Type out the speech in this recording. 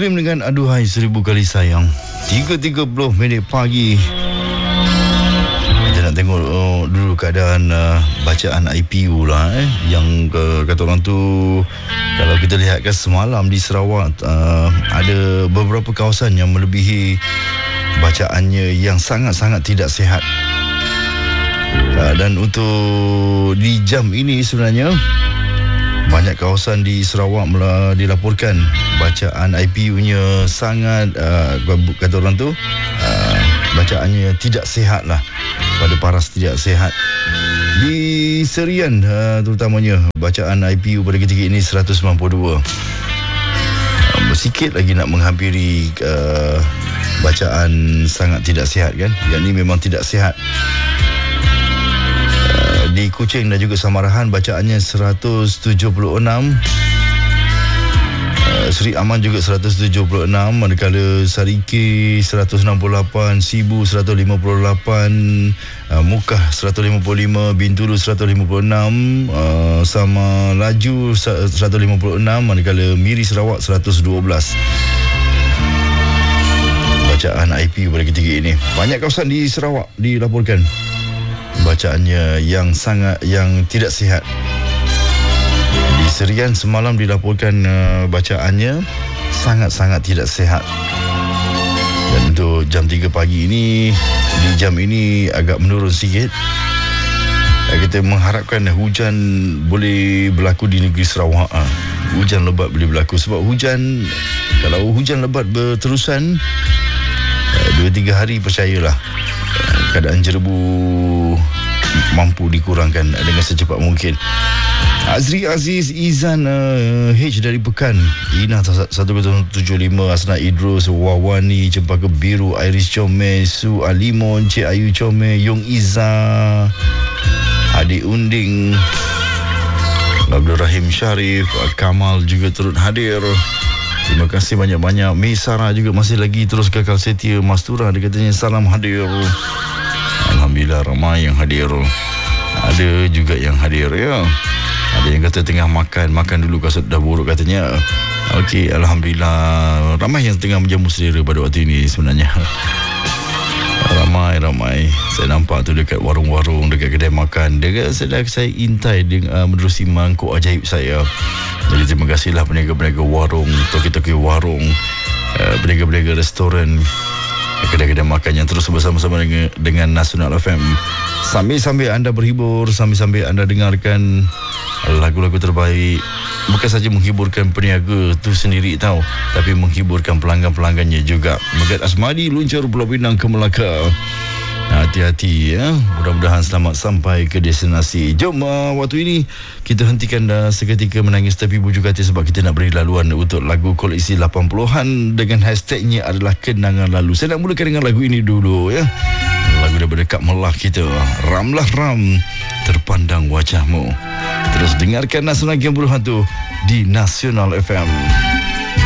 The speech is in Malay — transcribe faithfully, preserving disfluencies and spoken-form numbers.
Muslim dengan aduhai seribu kali sayang. tiga tiga puluh minit pagi. Kita nak tengok oh, dulu keadaan uh, bacaan I P U lah eh. Yang uh, kata orang tu, kalau kita lihat kan semalam di Sarawak uh, ada beberapa kawasan yang melebihi bacaannya yang sangat-sangat tidak sihat. Uh, dan untuk di jam ini sebenarnya banyak kawasan di Sarawak mula dilaporkan bacaan I P U-nya sangat uh, kata orang tu uh, bacaannya tidak sihat lah, pada paras tidak sihat. Di Serian uh, terutamanya bacaan I P U pada ketika ini seratus sembilan puluh dua. Uh, bersikit lagi nak menghampiri uh, bacaan sangat tidak sihat kan. Yang ini memang tidak sihat. Di Kuching dan juga Samarahan bacaannya seratus tujuh puluh enam. uh, Seri Aman juga seratus tujuh puluh enam, manakala Sariki seratus enam puluh lapan, Sibu seratus lima puluh lapan, uh, Mukah seratus lima puluh lima, Bintulu seratus lima puluh enam, uh, sama Laju seratus lima puluh enam, manakala Miri Sarawak seratus dua belas. Bacaan I P U pada ketika ini. Banyak kawasan di Sarawak dilaporkan bacaannya yang sangat yang tidak sihat. Di Serian semalam dilaporkan uh, bacaannya sangat-sangat tidak sihat. Dan untuk jam tiga pagi ini, di jam ini agak menurun sikit. Kita mengharapkan hujan boleh berlaku di negeri Sarawak. Hujan lebat boleh berlaku, sebab hujan, kalau hujan lebat berterusan dua tiga hari, percayalah keadaan jerebu mampu dikurangkan dengan secepat mungkin. Azri Aziz Izan uh, H dari Pekan, Ina satu kosong tujuh lima, Asna Idrus, Wawani, Cempaka Biru, Iris Comel, Su Alimon, Cik Ayu Comel, Yung Iza, Adik Unding, Abdul Rahim Sharif, Kamal juga turut hadir. Terima kasih banyak-banyak. Mei Sarah juga masih lagi terus kekal setia. Mastura dia katanya salam hadir. Alhamdulillah ramai yang hadir. Ada juga yang hadir ya. Ada yang kata tengah makan, makan dulu kasut dah buruk katanya. Okey, alhamdulillah ramai yang tengah menjamu selera pada waktu ini sebenarnya. Ramai-ramai saya nampak tu dekat warung-warung, dekat kedai makan. Dekat sedang saya intai dengan uh, menerusi mangkuk ajaib saya. Jadi terima kasihlah peniaga-peniaga warung, toki-toki warung, uh, peniaga-peniaga restoran, kedai-kedai makan yang terus bersama-sama dengan, dengan Nasional F M. Sambil-sambil anda berhibur, sambil-sambil anda dengarkan lagu-lagu terbaik. Bukan saja menghiburkan peniaga tu sendiri tahu, tapi menghiburkan pelanggan-pelanggannya juga. Megat Asmadi luncur Pulau Pinang ke Melaka. Hati-hati ya. Mudah-mudahan selamat sampai ke destinasi. Jom uh, waktu ini kita hentikan dah seketika menangis tepi bujuk hati, sebab kita nak beri laluan untuk lagu koleksi lapan puluhan dengan hashtagnya adalah kenangan lalu. Saya nak mulakan dengan lagu ini dulu ya. Lagu daripada Kak Melah kita, Ramlah Ram, Terpandang Wajahmu. Terus dengarkan Nasional Game Bulu Hantu di Nasional F M.